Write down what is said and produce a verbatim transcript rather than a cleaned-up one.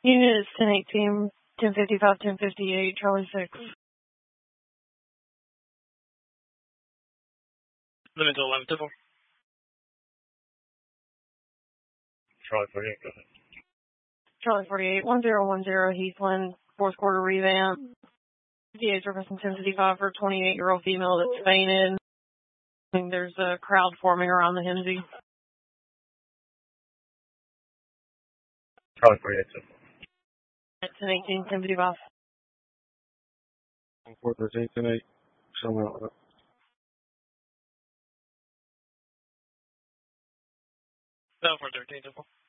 Unit is ten eighteen, ten fifty-five, ten fifty-eight, Charlie six. Limit to eleven, four. Charlie forty-eight, go ahead. Charlie forty-eight, one zero one zero, Heathland, fourth quarter revamp. fifty-eight referencing ten fifty-five for a twenty-eight-year-old female that's fainted. I think there's a crowd forming around the Hemsey. Charlie forty-eight, so At ten eighteen, ten fifty-five. four thirteen, ten eight, somewhere like that. No, four thirteen, four.